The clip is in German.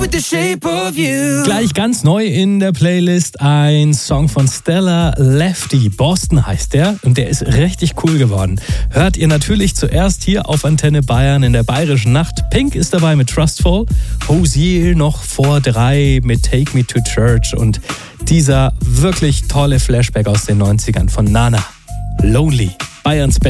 Gleich ganz neu in der Playlist ein Song von Stella Lefty. Boston heißt der und der ist richtig cool geworden. Hört ihr natürlich zuerst hier auf Antenne Bayern in der Bayerischen Nacht. Pink ist dabei mit Trustful, Hozier noch vor 3 mit Take Me to Church und dieser wirklich tolle Flashback aus den 90ern von Nana. Lonely. Bayerns